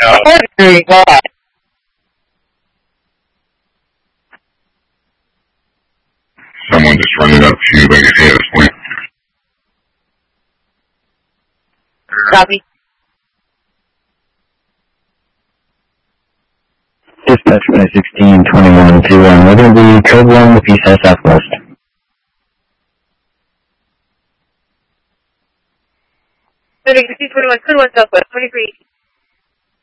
Ordinary God. Someone just running up to you, like I say, at this point. Copy. Dispatch 1621 to we're going to be code 1 with East Southwest. Code 1 Southwest, 23.